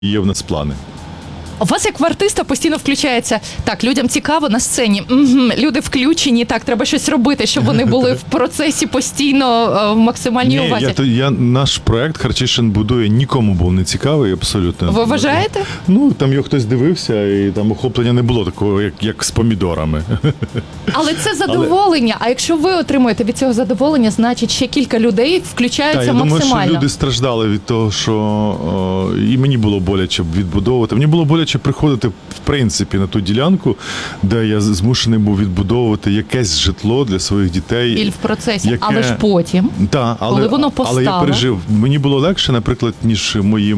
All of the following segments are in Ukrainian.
Є в нас плани. У вас як в артиста постійно включається, так, людям цікаво на сцені, люди включені, так, треба щось робити, щоб вони були в процесі постійно в максимальній увазі. Наш проект «Харчишин будує» нікому був не цікавий, абсолютно. Ви вважаєте? Ну, там його хтось дивився, і там охоплення не було такого, як з помідорами. Але це задоволення, а якщо ви отримуєте від цього задоволення, значить ще кілька людей включаються максимально. Я думаю, що люди страждали від того, що і мені було боляче відбудовувати. Мені було боляче приходити, в принципі, на ту ділянку, де я змушений був відбудовувати якесь житло для своїх дітей. Біль в процесі, але ж потім, коли воно постало. Але я пережив. Мені було легше, наприклад, ніж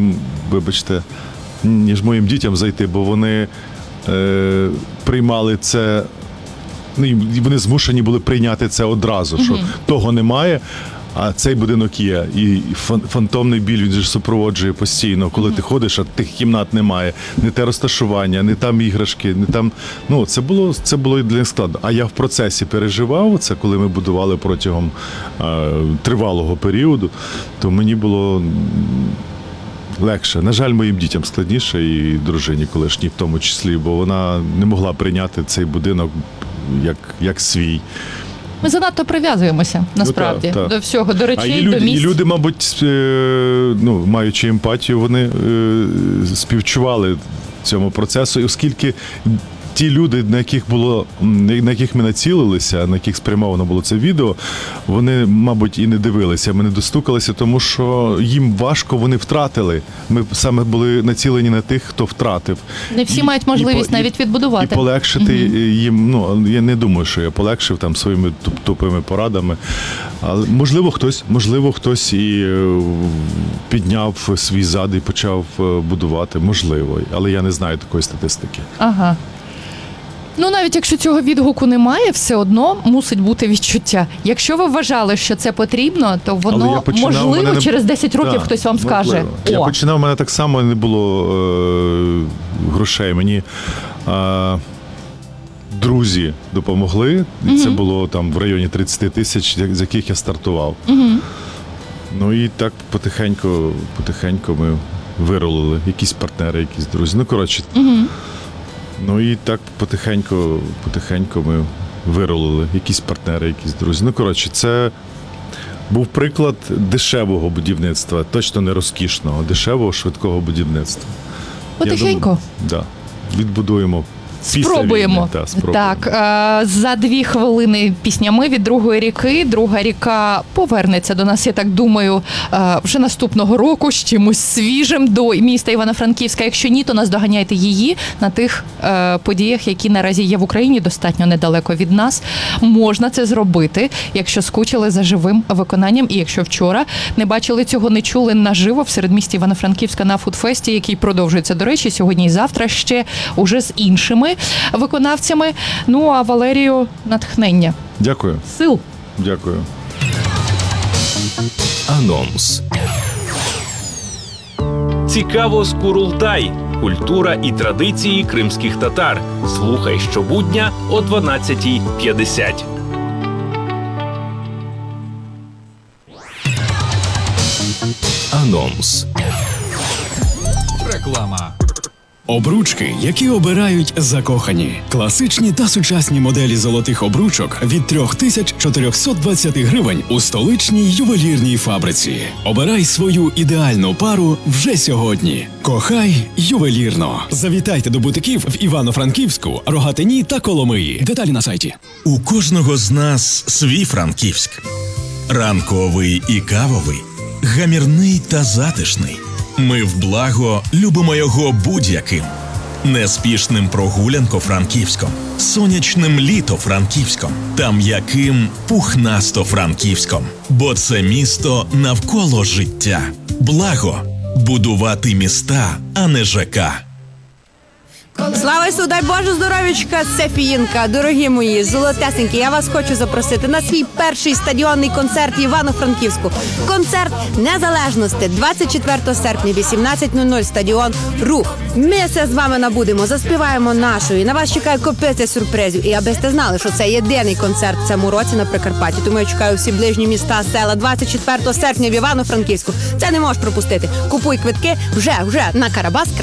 моїм дітям зайти, бо вони приймали це, і вони змушені були прийняти це одразу, що того немає. А цей будинок є, і фантомний біль, він же супроводжує постійно, коли ти ходиш, а тих кімнат немає, не те розташування, не там іграшки, не там, це було і для них складно. А я в процесі переживав це, коли ми будували протягом тривалого періоду, то мені було легше. На жаль, моїм дітям складніше, і дружині колишній в тому числі, бо вона не могла прийняти цей будинок як свій. Ми занадто прив'язуємося, насправді, до всього, до речей, до місць. І люди, мабуть, маючи емпатію, вони співчували цьому процесу, оскільки ті люди, на яких ми націлилися, на яких спрямовано було це відео, вони, мабуть, і не дивилися, ми не достукалися, тому що їм важко, вони втратили. Ми саме були націлені на тих, хто втратив. Не всі мають можливість навіть відбудувати. І полегшити їм, я не думаю, що я полегшив там своїми тупими порадами. Але можливо, хтось і підняв свій зад і почав будувати, можливо, але я не знаю такої статистики. Ага. Навіть якщо цього відгуку немає, все одно мусить бути відчуття. Якщо ви вважали, що це потрібно, то воно, можливо, через 10 років хтось вам скаже. Я починав, у мене так само не було грошей. Мені друзі допомогли, і це було там в районі 30 тисяч, з яких я стартував. І так потихеньку ми вирулили. Якісь партнери, якісь друзі. І так потихеньку ми вирулили. Якісь партнери, якісь друзі. Це був приклад дешевого будівництва, точно не розкішного, дешевого, швидкого будівництва. Потихеньку? Так. Відбудуємо. Спробуємо. Так, за 2 хвилини піснями від «Другої ріки». «Друга ріка» повернеться до нас, я так думаю, вже наступного року з чимось свіжим до міста Івано-Франківська. Якщо ні, то наздоганяйте її на тих подіях, які наразі є в Україні, достатньо недалеко від нас. Можна це зробити, якщо скучили за живим виконанням. І якщо вчора не бачили цього, не чули наживо в середмісті Івано-Франківська на фудфесті, який продовжується, до речі, сьогодні і завтра ще уже з іншими виконавцями. А Валерію натхнення. Дякую. Сил. Дякую. Анонс. Цікаво з Курултай. Культура і традиції кримських татар. Слухай щобудня о 12:50. Анонс. Реклама. Обручки, які обирають закохані. Класичні та сучасні моделі золотих обручок від 3420 гривень у столичній ювелірній фабриці. Обирай свою ідеальну пару вже сьогодні. Кохай ювелірно. Завітайте до бутиків в Івано-Франківську, Рогатині та Коломиї. Деталі на сайті. У кожного з нас свій Франківськ. Ранковий і кавовий, гамірний та затишний. Ми в благо любимо його будь-яким. Неспішним прогулянко-франківськом, сонячним літо-франківськом та м'яким пухнасто-франківськом. Бо це місто навколо життя. Благо – будувати міста, а не ЖК. Слава Ісу, дай Боже здоров'ячка, Сефіїнка, дорогі мої, золотесенькі, я вас хочу запросити на свій перший стадіонний концерт в Івано-Франківську. Концерт Незалежності, 24 серпня, 18:00, стадіон «Рух». Ми все з вами набудемо, заспіваємо нашою, на вас чекає копиця сюрпризів. І аби сте знали, що це єдиний концерт в цьому році на Прикарпатті, тому я чекаю всі ближні міста, села, 24 серпня в Івано-Франківську. Це не можеш пропустити. Купуй квитки вже на Карабас.